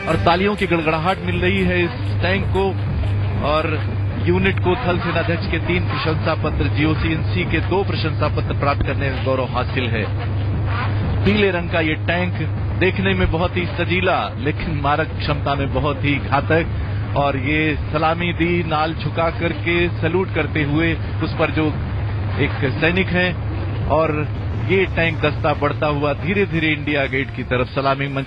और तालियों की गड़गड़ाहट मिल रही है इस टैंक को। और यूनिट को थल सेनाध्यक्ष के 3 प्रशंसा पत्र, जीओसी-इन-सी के 2 प्रशंसा पत्र प्राप्त करने का गौरव हासिल है। पीले रंग का ये टैंक देखने में बहुत ही सजीला लेकिन मारक क्षमता में बहुत ही घातक। और ये सलामी दी नाल झुका करके सैल्यूट करते हुए उस पर जो एक सैनिक हैं। और ये टैंक दस्ता बढ़ता हुआ धीरे धीरे इंडिया गेट की तरफ सलामी